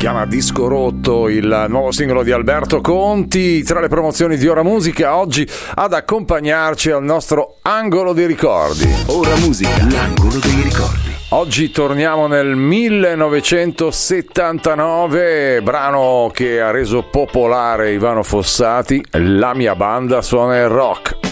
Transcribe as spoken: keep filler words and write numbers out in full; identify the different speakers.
Speaker 1: chiama Disco Rotto, il nuovo singolo di Alberto Conti, tra le promozioni di Ora Musica, oggi ad accompagnarci al nostro angolo dei ricordi.
Speaker 2: Ora Musica, l'angolo dei ricordi.
Speaker 1: Oggi torniamo nel millenovecentosettantanove, brano che ha reso popolare Ivano Fossati, La mia banda suona il rock.